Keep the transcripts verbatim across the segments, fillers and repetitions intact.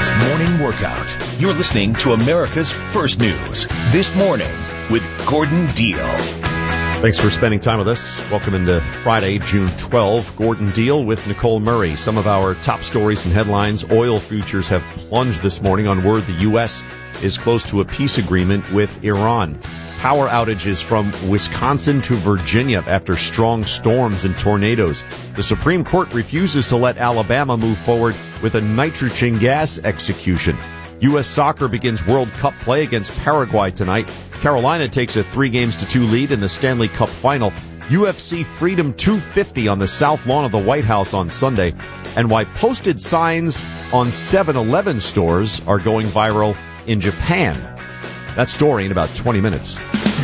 News Morning Workout. You're listening to America's First News This Morning with Gordon Deal. Thanks for spending time with us. Welcome into Friday, June twelfth. Gordon Deal with Nicole Murray. Some of our top stories and headlines. Oil futures have plunged this morning on word the U S is close to a peace agreement with Iran. Power outages from Wisconsin to Virginia after strong storms and tornadoes. The Supreme Court refuses to let Alabama move forward with a nitrogen gas execution. U S soccer begins World Cup play against Paraguay tonight. Carolina takes a three games to two lead in the Stanley Cup final. U F C Freedom two fifty on the south lawn of the White House on Sunday. And why posted signs on seven eleven stores are going viral in Japan. That story in about twenty minutes.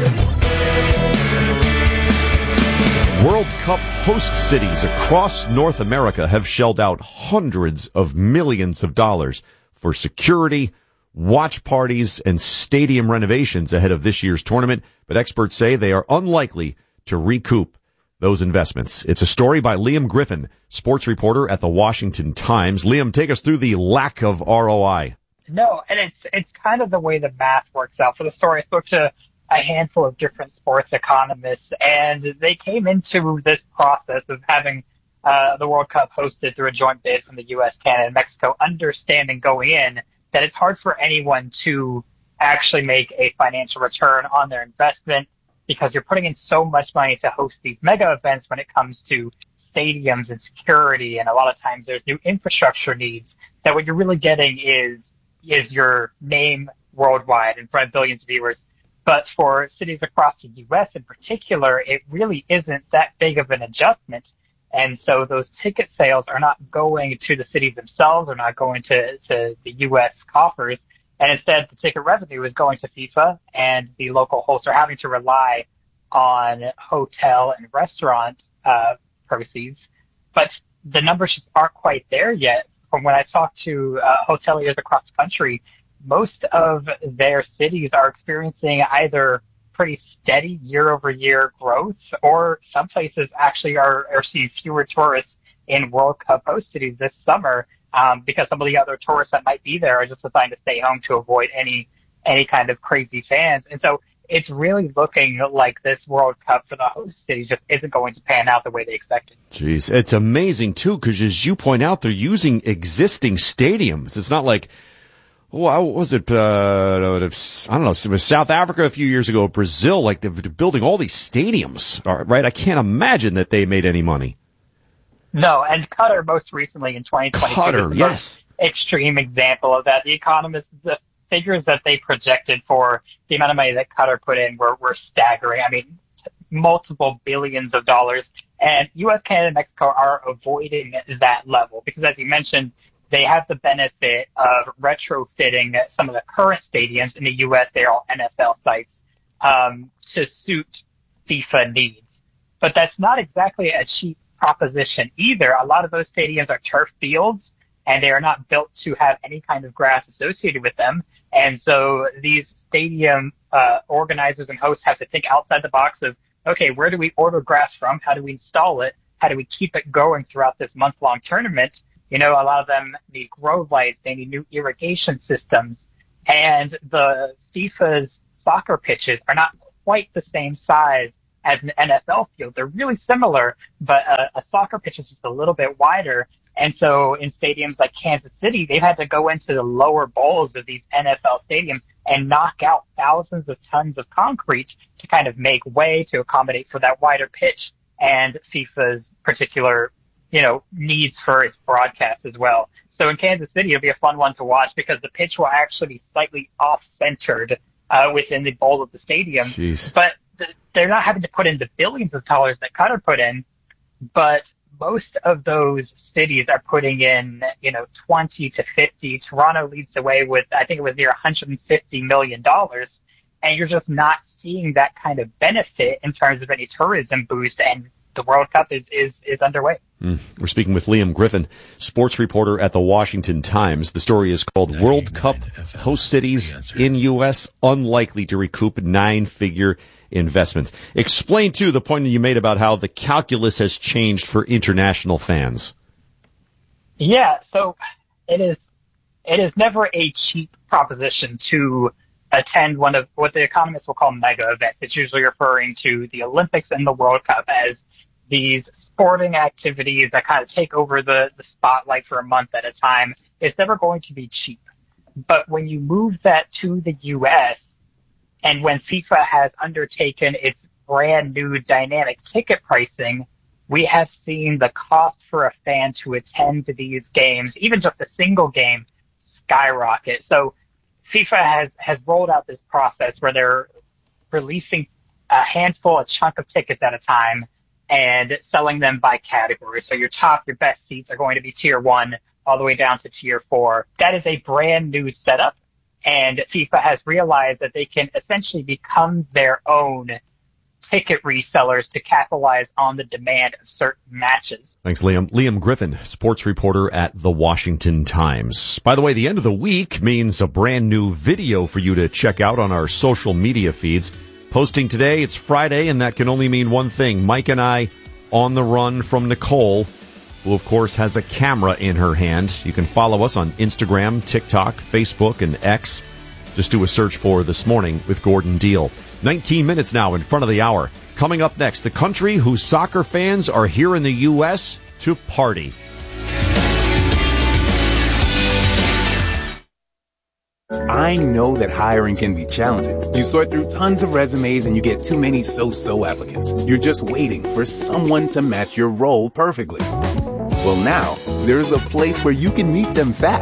World Cup host cities across North America have shelled out hundreds of millions of dollars for security, watch parties, and stadium renovations ahead of this year's tournament, but experts say they are unlikely to recoup those investments. It's a story by Liam Griffin, sports reporter at the Washington Times. Liam, take us through the lack of R O I. No, and it's it's kind of the way the math works out. For the story, I spoke to a handful of different sports economists, and they came into this process of having uh, the World Cup hosted through a joint bid from the U S, Canada, and Mexico, understanding going in that it's hard for anyone to actually make a financial return on their investment because you're putting in so much money to host these mega events when it comes to stadiums and security, and a lot of times there's new infrastructure needs, that what you're really getting is is your name worldwide in front of billions of viewers. But for cities across the U S in particular, it really isn't that big of an adjustment. And so those ticket sales are not going to the cities themselves, or not going to, to the U S coffers. And instead, the ticket revenue is going to FIFA, and the local hosts are having to rely on hotel and restaurant uh, proceeds. But the numbers just aren't quite there yet. From when I talk to uh, hoteliers across the country, most of their cities are experiencing either pretty steady year-over-year growth, or some places actually are, are seeing fewer tourists in World Cup host cities this summer um, because some of the other tourists that might be there are just assigned to stay home to avoid any any kind of crazy fans. And so it's really looking like this World Cup for the host cities just isn't going to pan out the way they expected. Jeez, it's amazing, too, because as you point out, they're using existing stadiums. It's not like, well, what was it, uh, I don't know, it was South Africa a few years ago, Brazil, like they're building all these stadiums, right? I can't imagine that they made any money. No, and Qatar most recently in twenty twenty-two. Qatar, yes. Extreme example of that. The Economist, the figures that they projected for the amount of money that Qatar put in were, were staggering. I mean, multiple billions of dollars. And U S, Canada, and Mexico are avoiding that level because, as you mentioned, they have the benefit of retrofitting some of the current stadiums. In the U S, they're all N F L sites um, to suit FIFA needs. But that's not exactly a cheap proposition either. A lot of those stadiums are turf fields, and they are not built to have any kind of grass associated with them. And so these stadium uh, organizers and hosts have to think outside the box of, okay, where do we order grass from? How do we install it? How do we keep it going throughout this month-long tournament? You know, a lot of them need grow lights. They need new irrigation systems. And the FIFA's soccer pitches are not quite the same size as an N F L field. They're really similar, but a, a soccer pitch is just a little bit wider. And so in stadiums like Kansas City, they've had to go into the lower bowls of these N F L stadiums and knock out thousands of tons of concrete to kind of make way to accommodate for that wider pitch and FIFA's particular, you know, needs for its broadcast as well. So in Kansas City, it'll be a fun one to watch because the pitch will actually be slightly off-centered uh, within the bowl of the stadium. Jeez. But th- they're not having to put in the billions of dollars that Qatar put in, but most of those cities are putting in, you know, twenty to fifty. Toronto leads the way with, I think it was near one hundred fifty million dollars. And you're just not seeing that kind of benefit in terms of any tourism boost. And the World Cup is, is, is underway. Mm. We're speaking with Liam Griffin, sports reporter at the Washington Times. The story is called World Cup Host Cities in U S Unlikely to Recoup Nine-Figure Investments. Explain, too, the point that you made about how the calculus has changed for international fans. Yeah, so it is it is never a cheap proposition to attend one of what the economists will call mega events. It's usually referring to the Olympics and the World Cup as these sporting activities that kind of take over the, the spotlight for a month at a time. It's never going to be cheap. But when you move that to the U S, and when FIFA has undertaken its brand new dynamic ticket pricing, we have seen the cost for a fan to attend to these games, even just a single game, skyrocket. So FIFA has, has rolled out this process where they're releasing a handful, a chunk of tickets at a time and selling them by category. So your top, your best seats are going to be tier one all the way down to tier four. That is a brand new setup, and FIFA has realized that they can essentially become their own ticket resellers to capitalize on the demand of certain matches. Thanks, Liam. Liam Griffin, sports reporter at The Washington Times. By the way, the end of the week means a brand new video for you to check out on our social media feeds. Posting today, it's Friday, and that can only mean one thing. Mike and I on the run from Nicole, who, of course, has a camera in her hand. You can follow us on Instagram, TikTok, Facebook, and X. Just do a search for This Morning with Gordon Deal. nineteen minutes now in front of the hour. Coming up next, the country whose soccer fans are here in the U S to party. I know that hiring can be challenging. You sort through tons of resumes and you get too many so-so applicants. You're just waiting for someone to match your role perfectly. Well, now, there's a place where you can meet them fast.